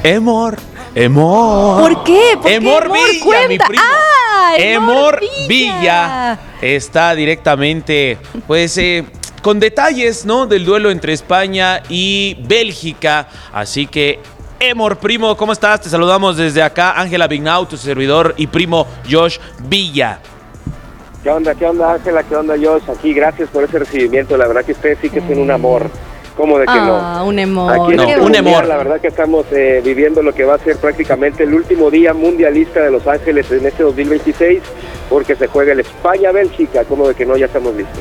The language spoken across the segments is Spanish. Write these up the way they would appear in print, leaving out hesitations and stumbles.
Emor. ¿Por qué? Emor Villa, cuenta. mi primo. Emor Villa está directamente, pues, con detalles, ¿no? Del duelo entre España y Bélgica. Así que, Emor, primo, ¿cómo estás? Te saludamos desde acá, Ángela Vignau, tu servidor y primo Josh Villa. ¿Qué onda, Ángela? ¿Qué onda, Josh? Aquí, gracias por ese recibimiento. La verdad que ustedes sí que son un amor. ¿Cómo de que no? Un amor. Aquí un amor. La verdad que estamos viviendo lo que va a ser prácticamente el último día mundialista de Los Ángeles en este 2026, porque se juega el España-Bélgica. ¿Cómo de que no? Ya estamos listos.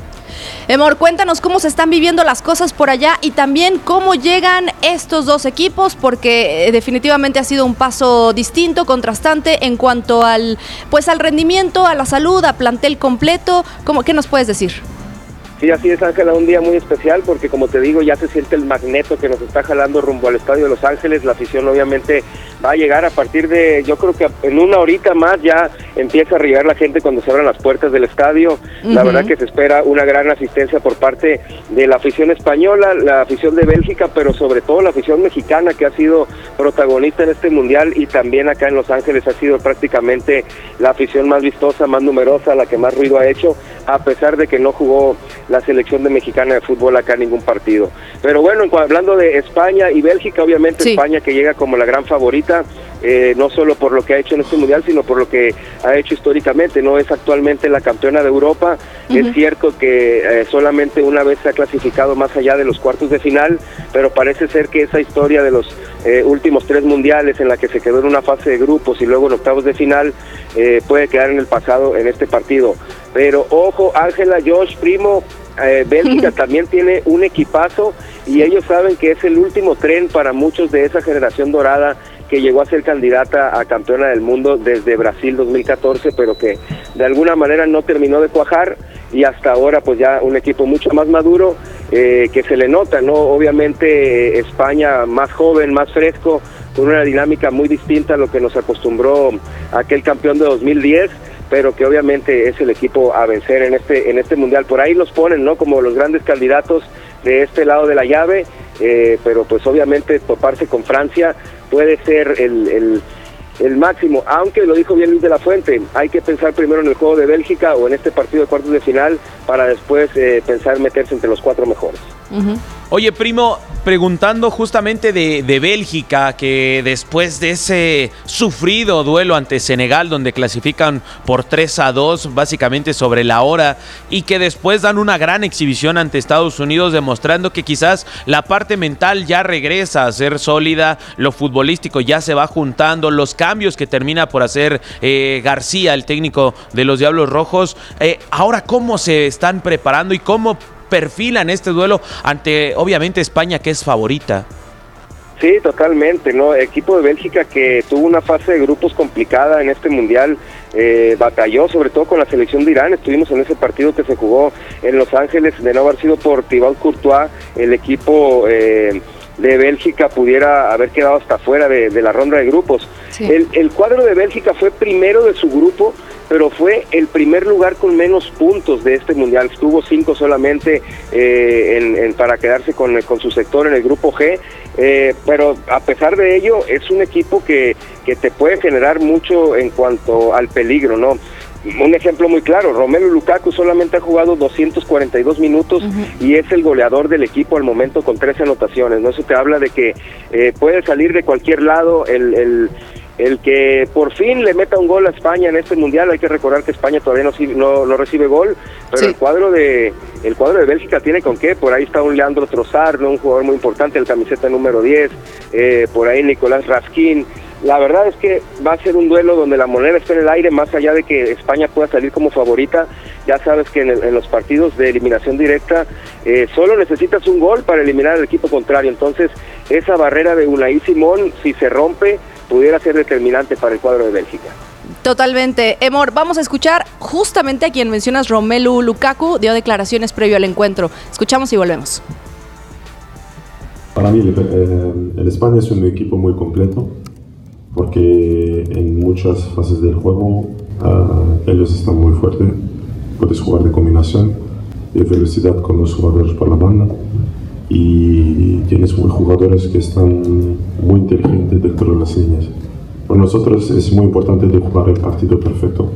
Emor, cuéntanos cómo se están viviendo las cosas por allá y también cómo llegan estos dos equipos, porque definitivamente ha sido un paso distinto, contrastante en cuanto al rendimiento, a la salud, a plantel completo. ¿Qué nos puedes decir? Sí, así es, Ángela, un día muy especial porque, como te digo, ya se siente el magneto que nos está jalando rumbo al Estadio de Los Ángeles. La afición obviamente va a llegar a partir de, yo creo que en una horita más ya empieza a arribar la gente cuando se abran las puertas del estadio. La verdad que se espera una gran asistencia por parte de la afición española, la afición de Bélgica, pero sobre todo la afición mexicana, que ha sido protagonista en este mundial, y también acá en Los Ángeles ha sido prácticamente la afición más vistosa, más numerosa, la que más ruido ha hecho, a pesar de que no jugó la selección de mexicana de fútbol acá en ningún partido. Pero bueno, hablando de España y Bélgica, obviamente sí. España, que llega como la gran favorita, no solo por lo que ha hecho en este mundial, sino por lo que ha hecho históricamente, ¿no? Es actualmente la campeona de Europa. Es cierto que solamente una vez se ha clasificado más allá de los cuartos de final, pero parece ser que esa historia de los últimos 3 mundiales en la que se quedó en una fase de grupos y luego en octavos de final puede quedar en el pasado en este partido. Pero ojo, Ángela, Josh, primo, Bélgica también tiene un equipazo y ellos saben que es el último tren para muchos de esa generación dorada que llegó a ser candidata a campeona del mundo desde Brasil 2014, pero que de alguna manera no terminó de cuajar, y hasta ahora pues ya un equipo mucho más maduro, que se le nota, ¿no? Obviamente España más joven, más fresco, con una dinámica muy distinta a lo que nos acostumbró aquel campeón de 2010, pero que obviamente es el equipo a vencer en este mundial. Por ahí los ponen, ¿no?, como los grandes candidatos de este lado de la llave, pero pues obviamente toparse con Francia puede ser el máximo, aunque lo dijo bien Luis de la Fuente, hay que pensar primero en el juego de Bélgica o en este partido de cuartos de final para después pensar meterse entre los 4 mejores. Oye, primo, preguntando justamente de Bélgica, que después de ese sufrido duelo ante Senegal, donde clasifican por 3-2, básicamente sobre la hora, y que después dan una gran exhibición ante Estados Unidos, demostrando que quizás la parte mental ya regresa a ser sólida, lo futbolístico ya se va juntando, los cambios que termina por hacer García, el técnico de los Diablos Rojos. Ahora, ¿cómo se están preparando y cómo perfilan este duelo ante, obviamente, España, que es favorita? Sí, totalmente, ¿no? Equipo de Bélgica que tuvo una fase de grupos complicada en este mundial, batalló sobre todo con la selección de Irán. Estuvimos en ese partido que se jugó en Los Ángeles, de no haber sido por Thibaut Courtois, el equipo de Bélgica pudiera haber quedado hasta fuera de la ronda de grupos. Sí. El cuadro de Bélgica fue primero de su grupo, pero fue el primer lugar con menos puntos de este mundial. Estuvo 5 solamente para quedarse con su sector en el grupo G, pero a pesar de ello es un equipo que te puede generar mucho en cuanto al peligro, ¿no? Un ejemplo muy claro, Romelu Lukaku solamente ha jugado 242 minutos y es el goleador del equipo al momento con 13 anotaciones, ¿no? Eso te habla de que puede salir de cualquier lado el que por fin le meta un gol a España en este mundial. Hay que recordar que España todavía no recibe gol, pero sí. el cuadro de Bélgica tiene con qué. Por ahí está un Leandro Trossard, ¿no?, un jugador muy importante, el camiseta número 10, por ahí Nicolás Raskin. La verdad es que va a ser un duelo donde la moneda está en el aire, más allá de que España pueda salir como favorita. Ya sabes que en los partidos de eliminación directa solo necesitas un gol para eliminar al equipo contrario. Entonces, esa barrera de Unai Simón, si se rompe, pudiera ser determinante para el cuadro de Bélgica. Totalmente. Emor, vamos a escuchar justamente a quien mencionas, Romelu Lukaku, dio declaraciones previo al encuentro. Escuchamos y volvemos. Para mí, el España es un equipo muy completo, porque en muchas fases del juego ellos están muy fuertes. Puedes jugar de combinación, de velocidad con los jugadores por la banda, y tienes muy jugadores que están muy inteligentes solo las líneas. Para nosotros es muy importante de jugar el partido perfecto.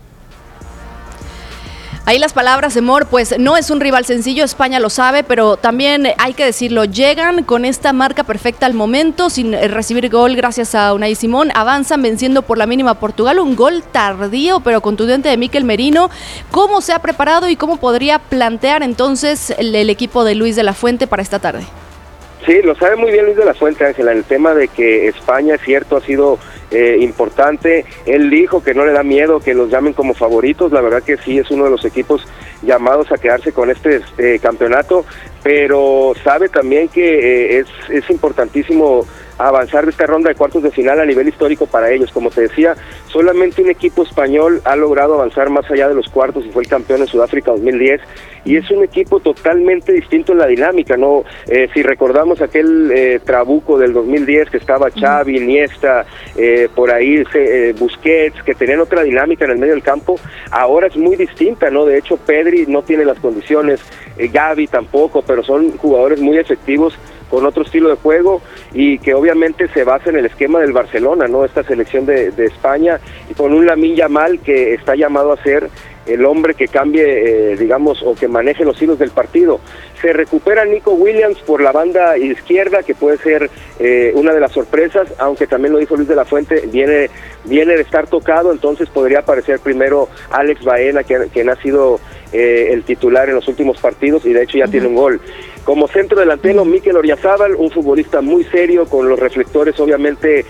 Ahí las palabras de Mor, pues no es un rival sencillo, España lo sabe, pero también hay que decirlo, llegan con esta marca perfecta al momento, sin recibir gol gracias a Unai Simón, avanzan venciendo por la mínima a Portugal, un gol tardío pero contundente de Mikel Merino. ¿Cómo se ha preparado y cómo podría plantear entonces el equipo de Luis de la Fuente para esta tarde? Sí, lo sabe muy bien Luis de la Fuente, Ángela, en el tema de que España, es cierto, ha sido importante. Él dijo que no le da miedo que los llamen como favoritos, la verdad que sí, es uno de los equipos llamados a quedarse con este campeonato, pero sabe también que es importantísimo avanzar de esta ronda de cuartos de final a nivel histórico para ellos. Como te decía, solamente un equipo español ha logrado avanzar más allá de los cuartos y fue el campeón en Sudáfrica 2010, y es un equipo totalmente distinto en la dinámica, ¿no? Si recordamos aquel trabuco del 2010 que estaba Xavi, Iniesta, por ahí Busquets, que tenían otra dinámica en el medio del campo, ahora es muy distinta, ¿no? De hecho, Pedri no tiene las condiciones, Gavi tampoco, pero son jugadores muy efectivos con otro estilo de juego y que obviamente se basa en el esquema del Barcelona, ¿no? Esta selección de España, y con un Lamine Yamal que está llamado a ser el hombre que cambie, digamos, o que maneje los hilos del partido. Se recupera Nico Williams por la banda izquierda, que puede ser una de las sorpresas, aunque también lo dijo Luis de la Fuente, viene de estar tocado, entonces podría aparecer primero Alex Baena, quien ha sido el titular en los últimos partidos, y de hecho ya tiene un gol. Como centro delantero, Mikel Oyarzabal, un futbolista muy serio, con los reflectores obviamente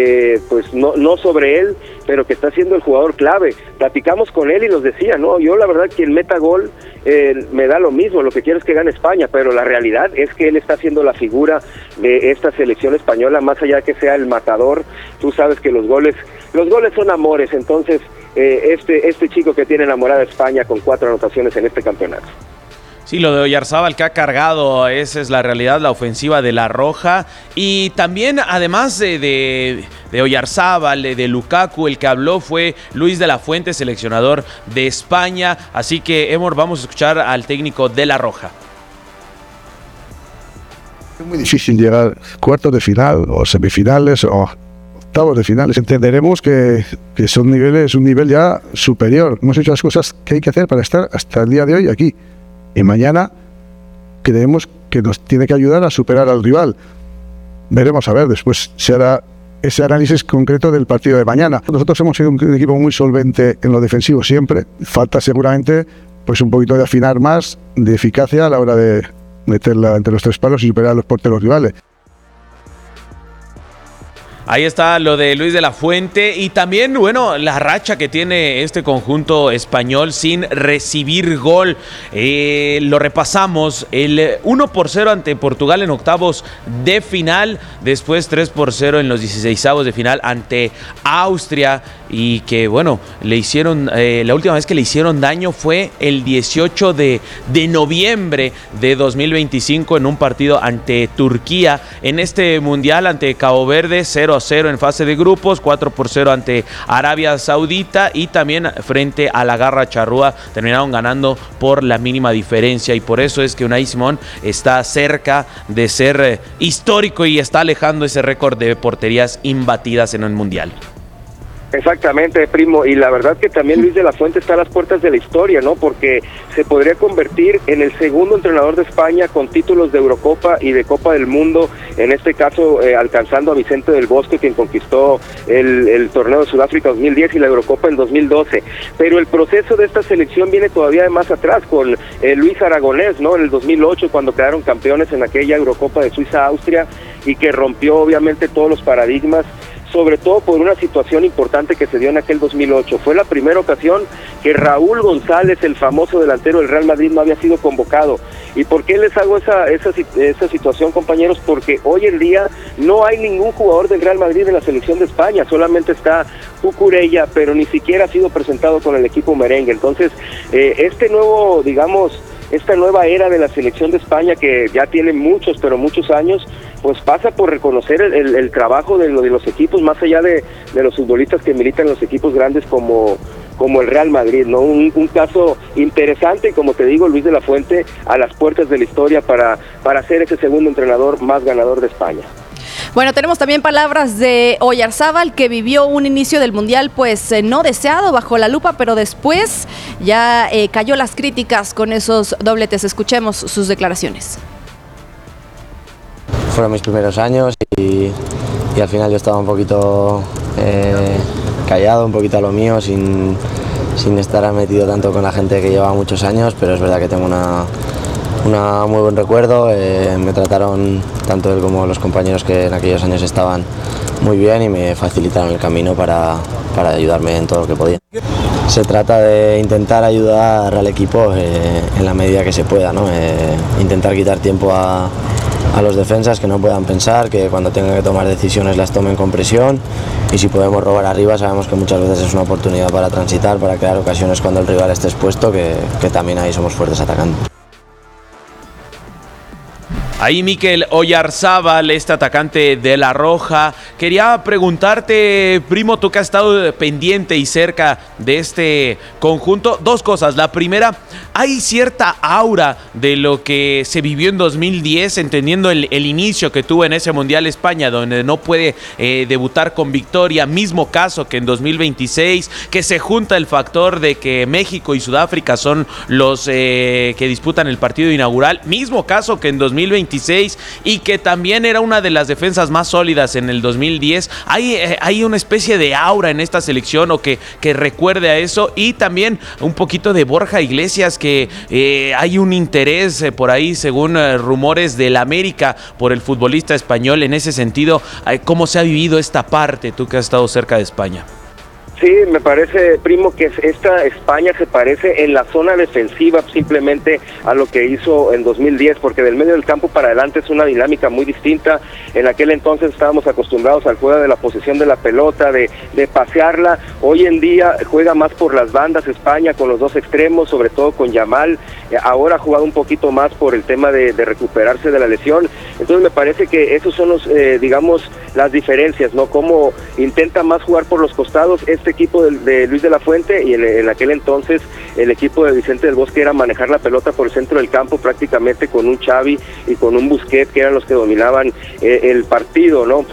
pues no sobre él, pero que está siendo el jugador clave. Platicamos con él y nos decía, no, yo la verdad quien meta gol me da lo mismo, lo que quiero es que gane España, pero la realidad es que él está siendo la figura de esta selección española, más allá de que sea el matador. Tú sabes que los goles son amores, entonces este chico que tiene enamorada a España con 4 anotaciones en este campeonato. Sí, lo de Oyarzabal que ha cargado, esa es la realidad, la ofensiva de La Roja. Y también, además de Oyarzabal, de Lukaku, el que habló fue Luis de la Fuente, seleccionador de España. Así que, Emor, vamos a escuchar al técnico de La Roja. Es muy difícil llegar a cuartos de final, o semifinales, o octavos de finales. Entenderemos que son niveles, un nivel ya superior. Hemos hecho las cosas que hay que hacer para estar hasta el día de hoy aquí. Y mañana creemos que nos tiene que ayudar a superar al rival. Veremos a ver, después se hará ese análisis concreto del partido de mañana. Nosotros hemos sido un equipo muy solvente en lo defensivo siempre. Falta seguramente pues un poquito de afinar más, de eficacia a la hora de meterla entre los 3 palos y superar a los porteros rivales. Ahí está lo de Luis de la Fuente y también, bueno, la racha que tiene este conjunto español sin recibir gol. Lo repasamos, el 1-0 ante Portugal en octavos de final, después 3-0 en los 16avos de final ante Austria, y que, bueno, le hicieron, la última vez que le hicieron daño fue el 18 de noviembre de 2025 en un partido ante Turquía. En este mundial ante Cabo Verde, 0-0 en fase de grupos, 4-0 ante Arabia Saudita, y también frente a la Garra Charrúa terminaron ganando por la mínima diferencia, y por eso es que Unai Simón está cerca de ser histórico y está alejando ese récord de porterías imbatidas en el mundial. Exactamente, primo, y la verdad que también Luis de la Fuente está a las puertas de la historia, ¿no? Porque se podría convertir en el segundo entrenador de España con títulos de Eurocopa y de Copa del Mundo, en este caso alcanzando a Vicente del Bosque, quien conquistó el torneo de Sudáfrica 2010 y la Eurocopa en 2012. Pero el proceso de esta selección viene todavía de más atrás, con Luis Aragonés, ¿no? En el 2008, cuando quedaron campeones en aquella Eurocopa de Suiza-Austria, y que rompió obviamente todos los paradigmas, sobre todo por una situación importante que se dio en aquel 2008. Fue la primera ocasión que Raúl González, el famoso delantero del Real Madrid, no había sido convocado. ¿Y por qué les hago esa situación, compañeros? Porque hoy en día no hay ningún jugador del Real Madrid en la selección de España, solamente está Cucurella, pero ni siquiera ha sido presentado con el equipo merengue. Entonces, este nuevo, digamos, esta nueva era de la selección de España, que ya tiene muchos, pero muchos años, pues pasa por reconocer el trabajo de los equipos, más allá de los futbolistas que militan en los equipos grandes como el Real Madrid, ¿no? Un caso interesante, y como te digo, Luis de la Fuente a las puertas de la historia para ser ese segundo entrenador más ganador de España. Bueno, tenemos también palabras de Oyarzábal, que vivió un inicio del Mundial pues no deseado, bajo la lupa, pero después ya cayó las críticas con esos dobletes. Escuchemos sus declaraciones. Fueron mis primeros años y al final yo estaba un poquito callado, un poquito a lo mío, sin estar metido tanto con la gente que llevaba muchos años, pero es verdad que tengo una muy buen recuerdo. Me trataron, tanto él como los compañeros que en aquellos años estaban, muy bien y me facilitaron el camino para ayudarme en todo lo que podía. Se trata de intentar ayudar al equipo en la medida que se pueda, ¿no? Intentar quitar tiempo a los defensas, que no puedan pensar, que cuando tengan que tomar decisiones las tomen con presión, y si podemos robar arriba sabemos que muchas veces es una oportunidad para transitar, para crear ocasiones cuando el rival esté expuesto, que también ahí somos fuertes atacando. Ahí Mikel Oyarzábal, este atacante de La Roja. Quería preguntarte, primo, tú que has estado pendiente y cerca de este conjunto, dos cosas. La primera, hay cierta aura de lo que se vivió en 2010, entendiendo el inicio que tuvo en ese Mundial España, donde no puede debutar con victoria. Mismo caso que en 2026, que se junta el factor de que México y Sudáfrica son los que disputan el partido inaugural. Mismo caso que en 2026, y que también era una de las defensas más sólidas en el 2010. Hay una especie de aura en esta selección, o que recuerde a eso. Y también un poquito de Borja Iglesias, que hay un interés por ahí, según rumores del América, por el futbolista español. En ese sentido, ¿cómo se ha vivido esta parte, tú que has estado cerca de España? Sí, me parece, primo, que esta España se parece en la zona defensiva simplemente a lo que hizo en 2010, porque del medio del campo para adelante es una dinámica muy distinta. En aquel entonces estábamos acostumbrados al juego de la posesión de la pelota, de pasearla. Hoy en día juega más por las bandas España, con los dos extremos, sobre todo con Yamal. Ahora ha jugado un poquito más por el tema de recuperarse de la lesión. Entonces me parece que esos son los, digamos, las diferencias, ¿no? Cómo intenta más jugar por los costados este equipo de Luis de la Fuente, y en aquel entonces el equipo de Vicente del Bosque era manejar la pelota por el centro del campo, prácticamente con un Xavi y con un Busquets, que eran los que dominaban el partido, ¿no?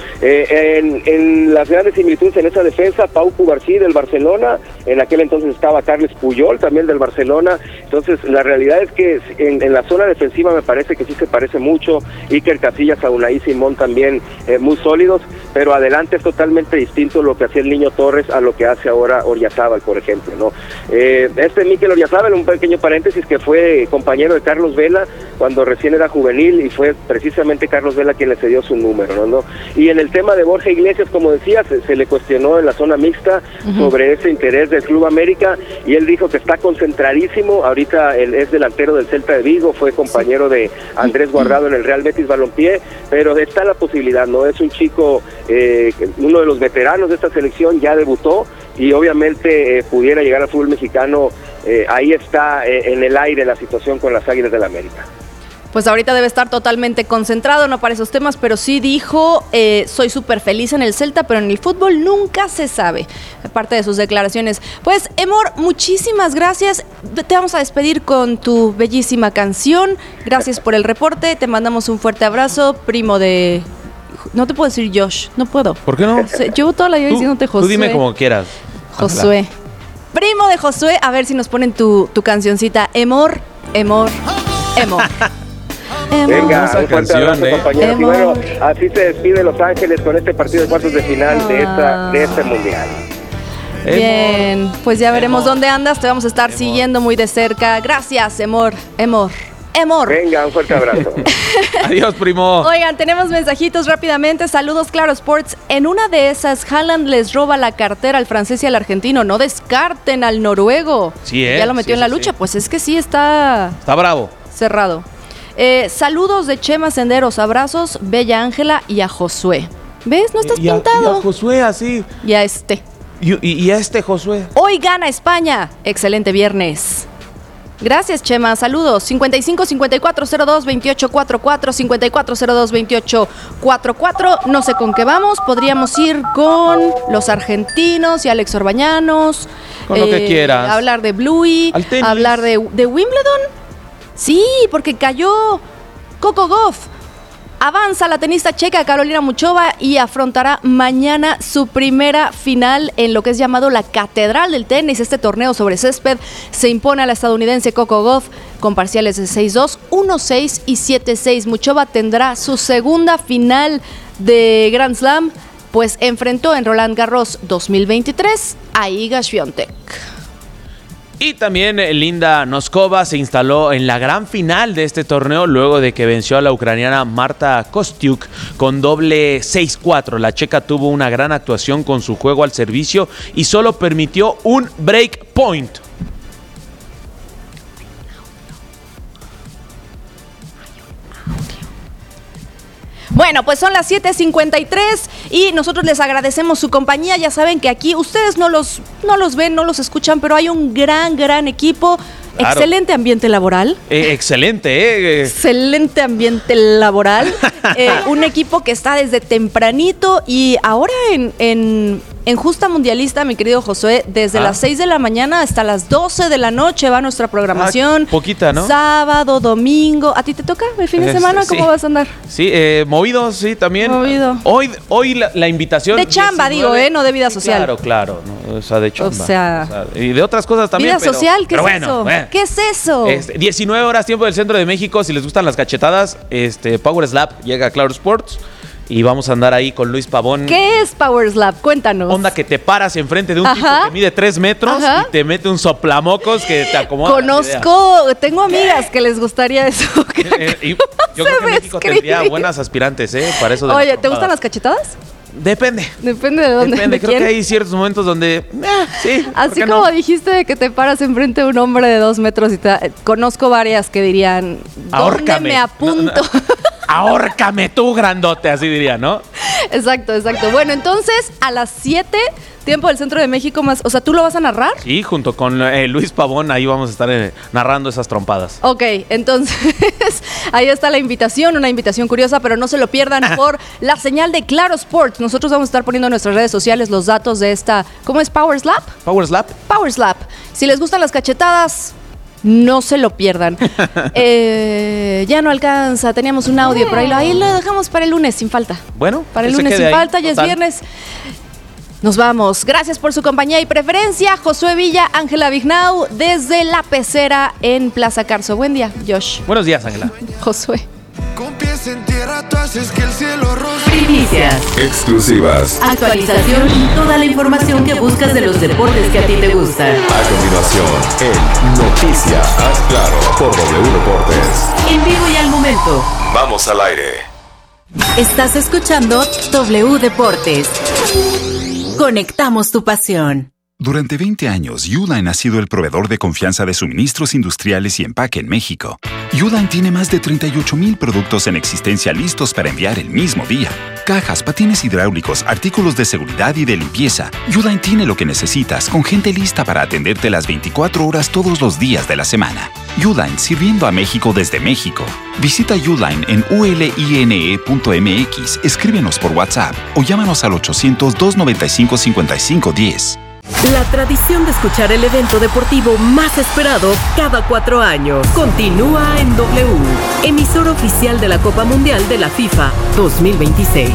En las grandes similitudes en esa defensa, Pau Cubarsí del Barcelona, en aquel entonces estaba Carles Puyol también del Barcelona. Entonces la realidad es que en la zona defensiva me parece que sí se parece mucho. Iker Casillas, Unai Simón también muy sólidos, pero adelante es totalmente distinto lo que hacía el Niño Torres a lo que hace ahora Oyarzábal, por ejemplo, ¿no? Mikel Oyarzábal, un pequeño paréntesis, que fue compañero de Carlos Vela cuando recién era juvenil, y fue precisamente Carlos Vela quien le cedió su número, ¿no? Y en el tema de Borja Iglesias, como decía, se le cuestionó en la zona mixta sobre ese interés del Club América, y él dijo que está concentradísimo. Ahorita él es delantero del Celta de Vigo, fue compañero de Andrés Guardado en el Real Betis Balompié, pero está la posibilidad, ¿no? Es un chico, uno de los veteranos de esta selección, ya debutó, y obviamente pudiera llegar al fútbol mexicano. Ahí está en el aire la situación con las Águilas del América. Pues ahorita debe estar totalmente concentrado, no para esos temas, pero sí dijo, soy súper feliz en el Celta, pero en el fútbol nunca se sabe, parte de sus declaraciones. Pues, Emor, muchísimas gracias. Te vamos a despedir con tu bellísima canción. Gracias por el reporte, te mandamos un fuerte abrazo, primo de... No te puedo decir Josh, no puedo. ¿Por qué no? Llevo toda la vida diciéndote Josué. Tú dime como quieras. Josué. Primo de Josué, a ver si nos ponen tu cancioncita. Emor, Emor, Emor. Venga, un fuerte abrazo, compañeros. Y bueno, así se despide Los Ángeles con este partido de cuartos de final de este Mundial. Bien, pues ya veremos dónde andas. Te vamos a estar siguiendo muy de cerca. Gracias, Emor. Venga, un fuerte abrazo. Adiós, primo. Oigan, tenemos mensajitos rápidamente. Saludos, Claro Sports. En una de esas, Haaland les roba la cartera al francés y al argentino. No descarten al noruego. Sí, ya lo metió en la lucha. Pues es que sí está bravo. Cerrado. Saludos de Chema Senderos. Abrazos, Bella Ángela y a Josué. ¿Ves? No estás pintado. Y a Josué, así. Y a este. Y a este Josué. Hoy gana España. Excelente viernes. Gracias, Chema. Saludos. 55 54 02 28 44 54 02 28 44. No sé con qué vamos. Podríamos ir con los argentinos y Alex Orbañanos. Con lo que quieras. Hablar de Bluey. Hablar de Wimbledon. Sí, porque cayó Coco Gauff. Avanza la tenista checa Karolina Muchova y afrontará mañana su primera final en lo que es llamado la Catedral del Tenis. Este torneo sobre césped se impone a la estadounidense Coco Gauff con parciales de 6-2, 1-6 y 7-6. Muchova tendrá su segunda final de Grand Slam, pues enfrentó en Roland Garros 2023 a Iga Swiatek. Y también Linda Noskova se instaló en la gran final de este torneo luego de que venció a la ucraniana Marta Kostyuk con doble 6-4. La checa tuvo una gran actuación con su juego al servicio y solo permitió un break point. Bueno, pues son las 7:53 y nosotros les agradecemos su compañía. Ya saben que aquí ustedes no los ven, no los escuchan, pero hay un gran equipo. Claro. Excelente ambiente laboral. Excelente. Excelente ambiente laboral. Un equipo que está desde tempranito y ahora en Justa Mundialista, mi querido Josué, desde las 6 de la mañana hasta las 12 de la noche va nuestra programación. Poquita, ¿no? Sábado, domingo. ¿A ti te toca el fin de semana? ¿Cómo vas a andar? Sí, movido, sí, también. Movido. Hoy la invitación. De chamba, 19, digo, no de vida social. Claro. No, o sea, de chamba. O sea, y de otras cosas también. Vida social, ¿qué es eso? Bueno. ¿Qué es eso? 19 horas, tiempo del centro de México. Si les gustan las cachetadas, Power Slap llega a Claro Sports. Y vamos a andar ahí con Luis Pavón. ¿Qué es Power Slap? Cuéntanos. Onda que te paras enfrente de un tipo que mide 3 metros y te mete un soplamocos que te acomoda. Tengo amigas que les gustaría eso. Yo creo que México tendría buenas aspirantes, para eso. Oye, ¿te gustan las cachetadas? Depende de dónde. Depende, creo que hay ciertos momentos donde, sí. Así como no? Dijiste de que te paras enfrente de un hombre de 2 metros y conozco varias que dirían, ¿dónde me apunto? Ahórcame tú, grandote, así diría, ¿no? Exacto. Bueno, entonces, a las 7, tiempo del centro de México más. O sea, ¿tú lo vas a narrar? Sí, junto con Luis Pavón, ahí vamos a estar narrando esas trompadas. Ok, entonces, ahí está la invitación, una invitación curiosa, pero no se lo pierdan por la señal de Claro Sports. Nosotros vamos a estar poniendo en nuestras redes sociales los datos de esta. ¿Cómo es? ¿Power Slap? Power Slap. Power Slap. Si les gustan las cachetadas, no se lo pierdan. Ya no alcanza, teníamos un audio, pero ahí lo dejamos para el lunes sin falta. Bueno, para el lunes sin falta, ya es viernes. Nos vamos. Gracias por su compañía y preferencia. Josué Villa, Ángela Vignau, desde La Pecera en Plaza Carso. Buen día, Josh. Buenos días, Ángela. Josué. Con pies en tierra tú haces que el cielo roce. Primicias, exclusivas, actualización y toda la información que buscas de los deportes que a ti te gustan. A continuación, en Noticias Haz Claro por W Deportes. En vivo y al momento. Vamos al aire. Estás escuchando W Deportes. Conectamos tu pasión. Durante 20 años, Uline ha sido el proveedor de confianza de suministros industriales y empaque en México. Uline tiene más de 38,000 productos en existencia listos para enviar el mismo día. Cajas, patines hidráulicos, artículos de seguridad y de limpieza. Uline tiene lo que necesitas, con gente lista para atenderte las 24 horas todos los días de la semana. Uline, sirviendo a México desde México. Visita Uline en uline.mx, escríbenos por WhatsApp o llámanos al 800-295-5510. La tradición de escuchar el evento deportivo más esperado cada 4 años continúa en W, emisora oficial de la Copa Mundial de la FIFA 2026.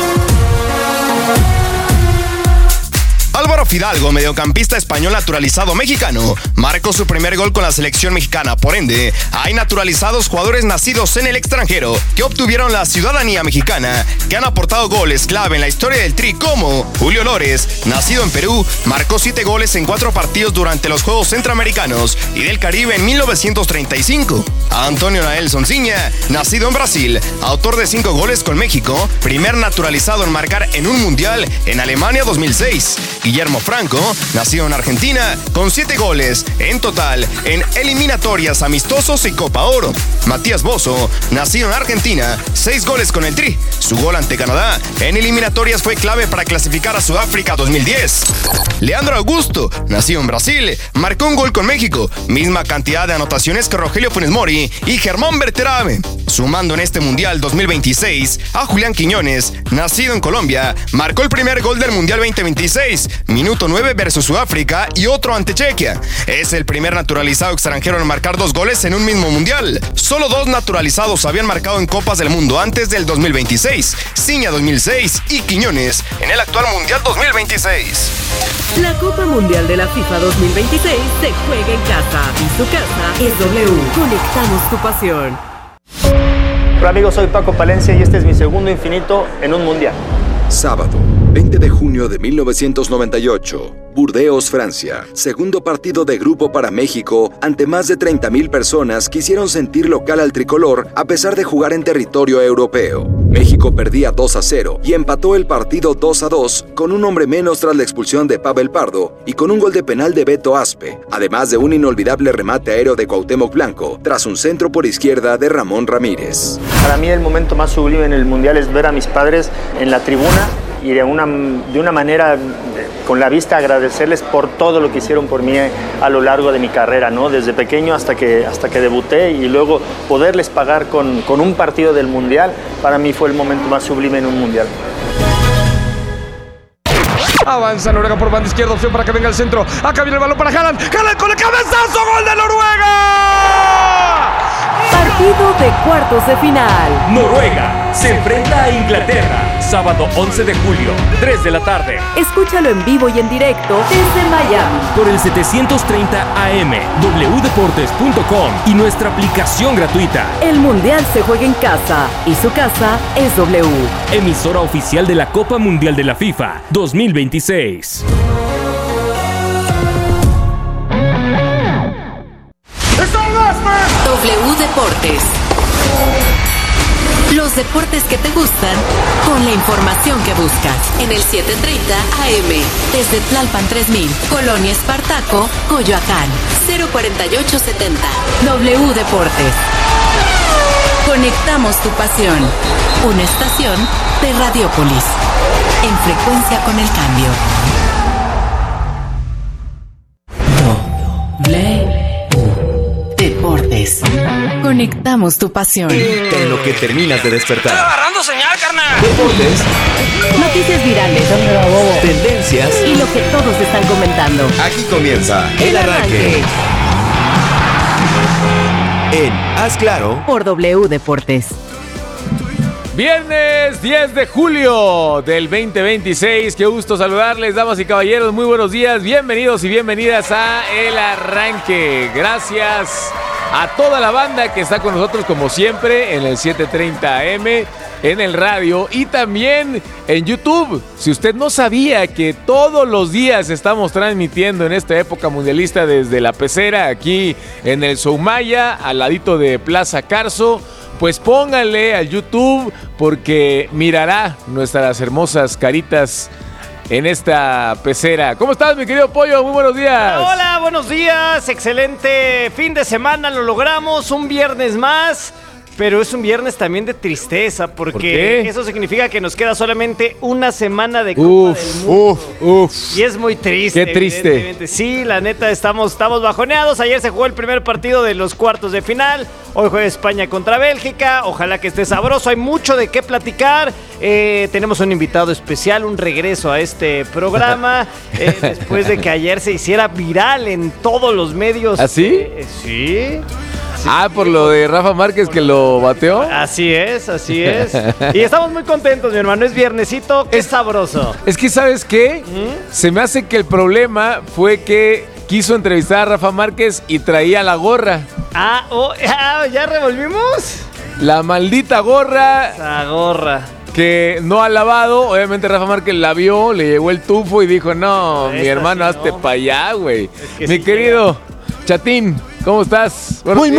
Álvaro Fidalgo, mediocampista español naturalizado mexicano, marcó su primer gol con la selección mexicana. Por ende, hay naturalizados jugadores nacidos en el extranjero que obtuvieron la ciudadanía mexicana, que han aportado goles clave en la historia del Tri, como Julio Lores, nacido en Perú, marcó 7 goles en 4 partidos durante los Juegos Centroamericanos y del Caribe en 1935. Antonio Nael Sonsiña, nacido en Brasil, autor de 5 goles con México, primer naturalizado en marcar en un mundial en Alemania 2006. Guillermo Franco, nacido en Argentina, con 7 goles en total en eliminatorias, amistosos y Copa Oro. Matías Bozo, nacido en Argentina, 6 goles con el Tri. Su gol ante Canadá en eliminatorias fue clave para clasificar a Sudáfrica 2010. Leandro Augusto, nacido en Brasil, marcó un gol con México, misma cantidad de anotaciones que Rogelio Funes Mori y Germán Berterame. Sumando en este Mundial 2026 a Julián Quiñones, nacido en Colombia, marcó el primer gol del Mundial 2026, minuto 9 versus Sudáfrica y otro ante Chequia. Es el primer naturalizado extranjero en marcar 2 goles en un mismo mundial. Solo 2 naturalizados habían marcado en Copas del Mundo antes del 2026, Ciña 2006 y Quiñones en el actual Mundial 2026. La Copa Mundial de la FIFA 2026 se juega en casa y su casa es W. Conectamos tu pasión. Hola amigos, soy Paco Palencia y este es mi segundo infinito en un mundial. Sábado, 20 de junio de 1998, Burdeos, Francia. Segundo partido de grupo para México ante más de 30,000 personas que hicieron sentir local al tricolor a pesar de jugar en territorio europeo. México perdía 2-0 y empató el partido 2-2 con un hombre menos tras la expulsión de Pavel Pardo y con un gol de penal de Beto Aspe, además de un inolvidable remate aéreo de Cuauhtémoc Blanco tras un centro por izquierda de Ramón Ramírez. Para mí el momento más sublime en el mundial es ver a mis padres en la tribuna y de una manera con la vista agradecerles por todo lo que hicieron por mí a lo largo de mi carrera, ¿no? Desde pequeño hasta que debuté y luego poderles pagar con un partido del mundial, para mí fue el momento más sublime en un mundial. Avanza Noruega por banda izquierda, opción para que venga el centro. Acá viene el balón para Haaland. Haaland con el cabezazo, gol de Noruega. Partido de cuartos de final. Noruega se enfrenta a Inglaterra. Sábado 11 de julio, 3 de la tarde. Escúchalo en vivo y en directo desde Miami. Por el 730 AM, wdeportes.com y nuestra aplicación gratuita. El Mundial se juega en casa y su casa es W. Emisora oficial de la Copa Mundial de la FIFA 2026. W Deportes. Los deportes que te gustan con la información que buscas. En el 730 AM, desde Tlalpan 3000, Colonia Espartaco, Coyoacán, 04870. W Deportes. Conectamos tu pasión. Una estación de Radiopolis. En frecuencia con el cambio. Deportes. Conectamos tu pasión. En lo que terminas de despertar. ¡Estoy agarrando señal, carnal! Deportes. Noticias virales. Tendencias. Y lo que todos están comentando. Aquí comienza el arranque. En Haz Claro. Por W Deportes. Viernes 10 de julio del 2026, qué gusto saludarles, damas y caballeros, muy buenos días, bienvenidos y bienvenidas a El Arranque. Gracias a toda la banda que está con nosotros como siempre en el 730 AM, en el radio y también en YouTube. Si usted no sabía que todos los días estamos transmitiendo en esta época mundialista desde la pecera aquí en el Soumaya, al ladito de Plaza Carso, pues póngale al YouTube porque mirará nuestras hermosas caritas en esta pecera. ¿Cómo estás, mi querido Pollo? Muy buenos días. Hola, buenos días. Excelente fin de semana, lo logramos. Un viernes más. Pero es un viernes también de tristeza, porque eso significa que nos queda solamente una semana de Copa del Mundo. Y es muy triste. Qué triste. Sí, la neta, estamos bajoneados. Ayer se jugó el primer partido de los cuartos de final. Hoy juega España contra Bélgica. Ojalá que esté sabroso. Hay mucho de qué platicar. Tenemos un invitado especial, un regreso a este programa. Después de que ayer se hiciera viral en todos los medios. ¿Ah, sí? Sí. Sí, por lo de Rafa Márquez que lo bateó. Así es. Y estamos muy contentos, mi hermano. Es viernesito, es sabroso. Es que, ¿sabes qué? Se me hace que el problema fue que quiso entrevistar a Rafa Márquez y traía la gorra. ¿Ya revolvimos? La maldita gorra. La gorra. Que no ha lavado. Obviamente Rafa Márquez la vio, le llegó el tufo y dijo, no, mi hermano, hazte para allá, güey. Mi querido Chatín, ¿cómo estás? Muy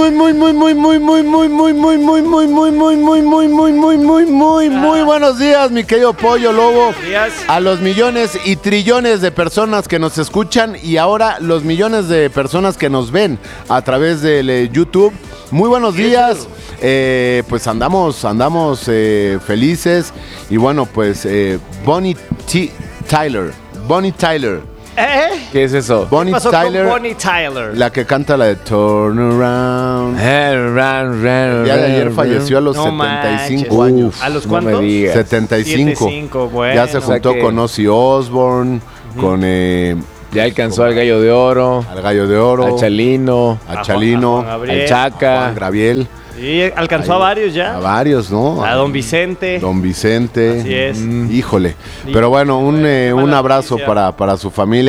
buenos días, mi querido Pollo Lobo. A los millones y trillones de personas que nos escuchan y ahora los millones de personas que nos ven a través del YouTube. Muy buenos días. Pues andamos felices y bueno, pues Bonnie Tyler. ¿Qué es eso? Bonnie Tyler, Bonnie Tyler, la que canta la de Turn Around. El día de ayer falleció a los 75 años. ¿A los cuántos? 75. Bueno, ya se juntó con Ozzy Osbourne, con... ya alcanzó al Gallo de Oro. Al Gallo de Oro. A Chalino. Al Chaca. Juan Graviel. Y alcanzó a varios ya. A varios, ¿no? A Don Vicente. Don Vicente. Así es. Híjole. Pero bueno, un abrazo para su familia.